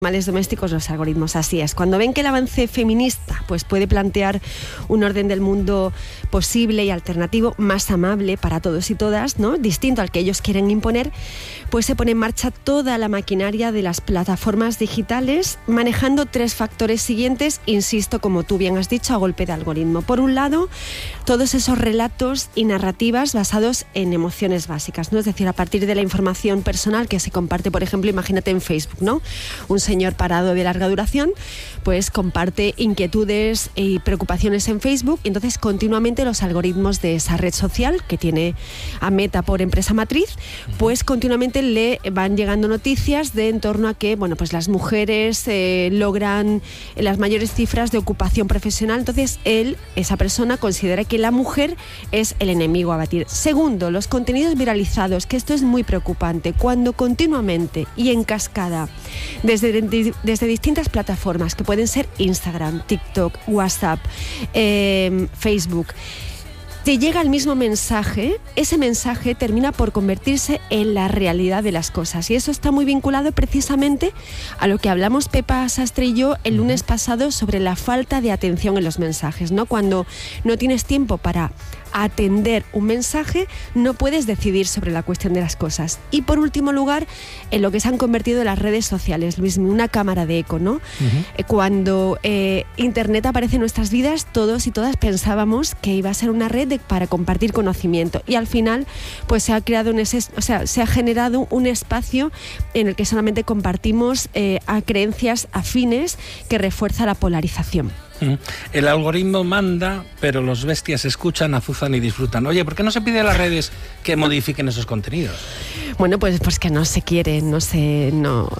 Animales domésticos, los algoritmos, así es. Cuando ven que el avance feminista pues puede plantear un orden del mundo posible y alternativo, más amable para todos y todas, ¿no?, distinto al que ellos quieren imponer, pues se pone en marcha toda la maquinaria de las plataformas digitales, manejando tres factores siguientes, insisto, como tú bien has dicho, a golpe de algoritmo. Por un lado, todos esos relatos y narrativas basados en emociones básicas, ¿no? Es decir, a partir de la información personal que se comparte, por ejemplo, imagínate en Facebook, ¿no? Un señor parado de larga duración, pues comparte inquietudes y preocupaciones en Facebook, y entonces continuamente los algoritmos de esa red social, que tiene a Meta por empresa matriz, pues continuamente le van llegando noticias de en torno a que, bueno, pues las mujeres logran las mayores cifras de ocupación profesional. Entonces esa persona considera que la mujer es el enemigo a batir. Segundo, los contenidos viralizados, que esto es muy preocupante, cuando continuamente y en cascada, desde distintas plataformas que pueden ser Instagram, TikTok, WhatsApp, Facebook, te llega el mismo mensaje, ese mensaje termina por convertirse en la realidad de las cosas. Y eso está muy vinculado precisamente a lo que hablamos Pepa Sastre y yo el lunes pasado sobre la falta de atención en los mensajes, ¿no? Cuando no tienes tiempo para atender un mensaje, no puedes decidir sobre la cuestión de las cosas. Y por último lugar, en lo que se han convertido las redes sociales, Luis, una cámara de eco, ¿no? Cuando Internet aparece en nuestras vidas, todos y todas pensábamos que iba a ser una red para compartir conocimiento, y al final pues se ha creado se ha generado un espacio en el que solamente compartimos a creencias afines que refuerza la polarización. El algoritmo manda, pero los bestias escuchan, azuzan y disfrutan. Oye, ¿por qué no se pide a las redes que modifiquen esos contenidos? Bueno, pues que no se quieren, se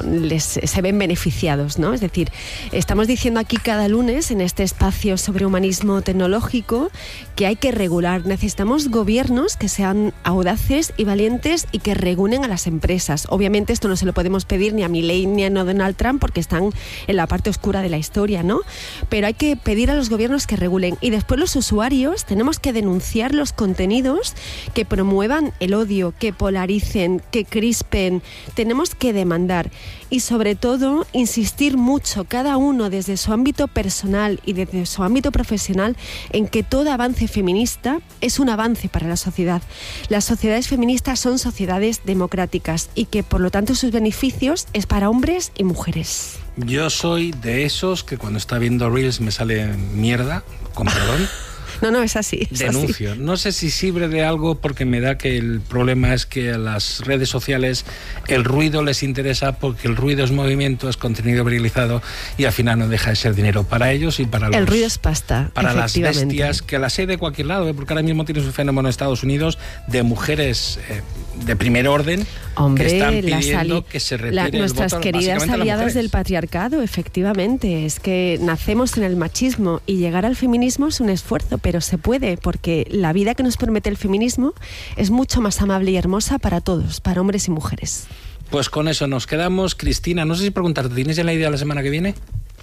ven beneficiados, ¿no? Es decir, estamos diciendo aquí cada lunes en este espacio sobre humanismo tecnológico que hay que regular. Necesitamos gobiernos que sean audaces y valientes y que regulen a las empresas. Obviamente esto no se lo podemos pedir ni a Milei ni a Donald Trump porque están en la parte oscura de la historia, ¿no? Pero hay que pedir a los gobiernos que regulen, y después los usuarios tenemos que denunciar los contenidos que promuevan el odio, que polaricen, que crispen. Tenemos que demandar y sobre todo insistir mucho cada uno desde su ámbito personal y desde su ámbito profesional en que todo avance feminista es un avance para la sociedad. Las sociedades feministas son sociedades democráticas y que por lo tanto sus beneficios es para hombres y mujeres. Yo soy de esos que cuando está viendo Reels me sale mierda, con perdón. No, es así. Denuncio. No sé si sirve de algo porque me da que el problema es que a las redes sociales el ruido les interesa porque el ruido es movimiento, es contenido viralizado y al final no deja de ser dinero para ellos y para los... El ruido es pasta, para las bestias, que las hay de cualquier lado, porque ahora mismo tienes un fenómeno en Estados Unidos de mujeres de primer orden, hombre, que están pidiendo que se retire el voto, nuestras queridas aliadas del patriarcado, efectivamente. Es que nacemos en el machismo y llegar al feminismo es un esfuerzo, pero se puede, porque la vida que nos promete el feminismo es mucho más amable y hermosa para todos, para hombres y mujeres. Pues con eso nos quedamos. Cristina, no sé si preguntarte, ¿tienes ya la idea de la semana que viene?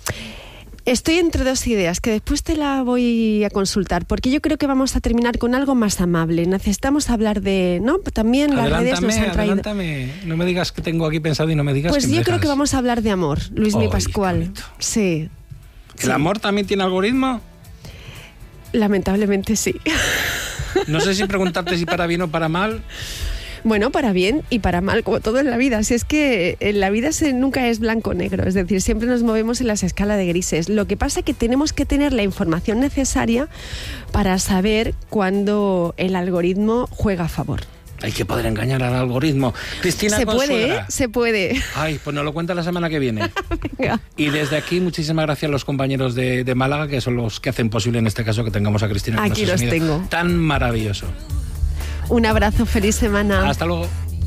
Estoy entre dos ideas, que después te la voy a consultar, porque yo creo que vamos a terminar con algo más amable. Necesitamos hablar de... ¿no? También las redes nos han traído... Adelántame, no me digas que tengo aquí pensado y no me digas pues que yo creo que vamos a hablar de amor, Luismi Pascual. Sí. ¿El amor también tiene algoritmo? Lamentablemente sí. No sé si preguntarte si para bien o para mal. Bueno, para bien y para mal, como todo en la vida. Si es que en la vida nunca es blanco o negro, es decir, siempre nos movemos en las escalas de grises. Lo que pasa es que tenemos que tener la información necesaria para saber cuándo el algoritmo juega a favor. Hay que poder engañar al algoritmo. Cristina Consuegra. Se puede. Ay, pues nos lo cuenta la semana que viene. Venga. Y desde aquí, muchísimas gracias a los compañeros de Málaga, que son los que hacen posible en este caso que tengamos a Cristina. Aquí los tengo. Tan maravilloso. Un abrazo, feliz semana. Hasta luego.